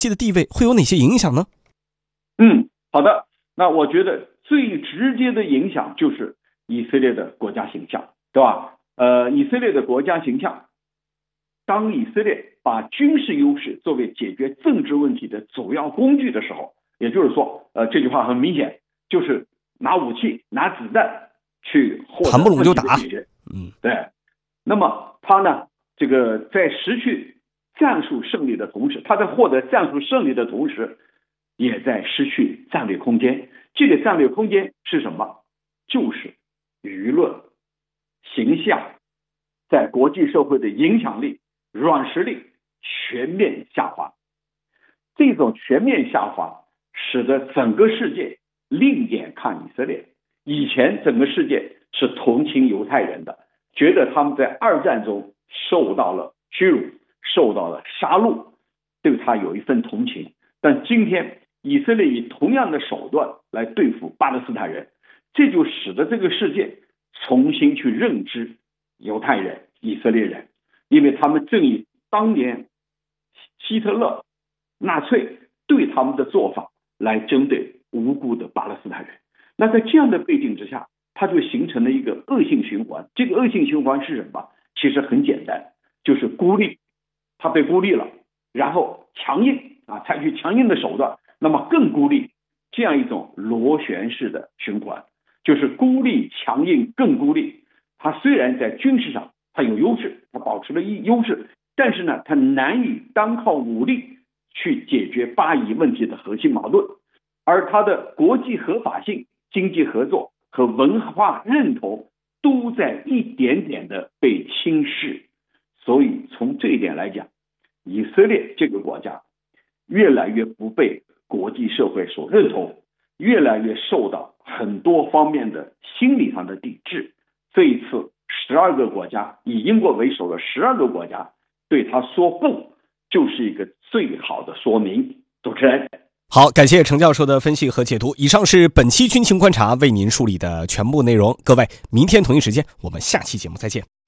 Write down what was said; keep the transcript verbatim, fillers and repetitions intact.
的地位会有哪些影响呢？ 嗯，好的。那我觉得最直接的影响就是以色列的国家形象，对吧？呃，以色列的国家形象，当以色列把军事优势作为解决政治问题的主要工具的时候，也就是说，呃，这句话很明显，就是拿武器、拿子弹去获得问题的解决。嗯，对。那么他呢，这个在失去战术胜利的同时，他在获得战术胜利的同时，也在失去战略空间。这个战略空间是什么？就是舆论、形象，在国际社会的影响力、软实力全面下滑。这种全面下滑使得整个世界另眼看以色列。以前整个世界是同情犹太人的，觉得他们在二战中受到了屈辱，受到了杀戮，对他有一份同情。但今天以色列以同样的手段来对付巴勒斯坦人，这就使得这个世界重新去认知犹太人、以色列人，因为他们正以当年希特勒、纳粹对他们的做法来针对无辜的巴勒斯坦人。那在这样的背景之下，它就形成了一个恶性循环。这个恶性循环是什么？其实很简单，就是孤立。他被孤立了，然后强硬啊，采取强硬的手段，那么更孤立，这样一种螺旋式的循环，就是孤立、强硬、更孤立。他虽然在军事上他有优势，他保持了优势，但是呢，他难以单靠武力去解决巴以问题的核心矛盾，而他的国际合法性、经济合作和文化认同都在一点点的被侵蚀。所以从这一点来讲，以色列这个国家越来越不被国际社会所认同，越来越受到很多方面的心理上的抵制。这一次十二个国家，以英国为首的十二个国家对他说不，就是一个最好的说明。主持人， 好，感谢程教授的分析和解读。以上是本期军情观察为您梳理的全部内容。各位，明天同一时间我们下期节目再见。